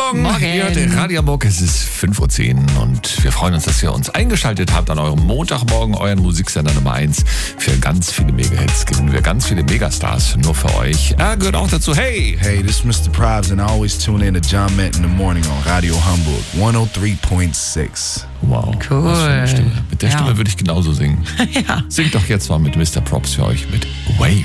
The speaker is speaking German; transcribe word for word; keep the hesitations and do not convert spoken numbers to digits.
Morgen. Morgen. Ihr hört Radio Hamburg, es ist fünf Uhr zehn und wir freuen uns, dass ihr uns eingeschaltet habt an eurem Montagmorgen, euren Musiksender Nummer eins. Für ganz viele Mega-Hits gewinnen wir ganz viele Megastars, nur für euch. Er gehört auch dazu, hey! Hey, this is Mister Probs and I always tune in to John Matt in the morning on Radio Hamburg hundertdrei Komma sechs. Wow, Cool. was für eine Stimme. Mit der Ja. Stimme würde ich genauso singen. Ja. Singt doch jetzt mal mit Mister Props für euch mit Wave.